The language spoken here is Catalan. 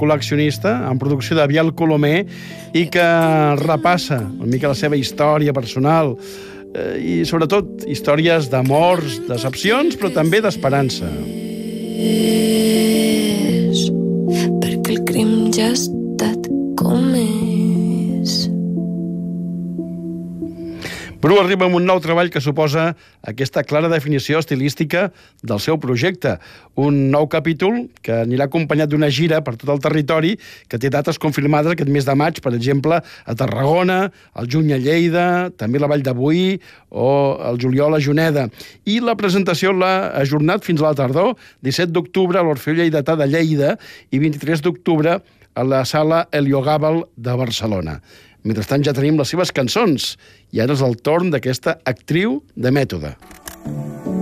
col·leccionista, en producció de Biel Colomer, i que repassa una mica la seva història personal i, sobretot, històries d'amors, decepcions, però també d'esperança. Perquè el crim ja ha estat comès. Bru arriba amb un nou treball que suposa aquesta clara definició estilística del seu projecte. Un nou capítol que anirà acompanyat d'una gira per tot el territori que té dates confirmades aquest mes de maig, per exemple, a Tarragona, al juny a Lleida, també a la Vall de Boí o al juliol a Juneda. I la presentació l'ha ajornat fins a la tardor, 17 d'octubre a l'Orfeó Lleidatà de Lleida i 23 d'octubre a la Sala Heliogàbal de Barcelona. Mentrestant ja tenim les seves cançons i ara és el torn d'aquesta actriu de mètode.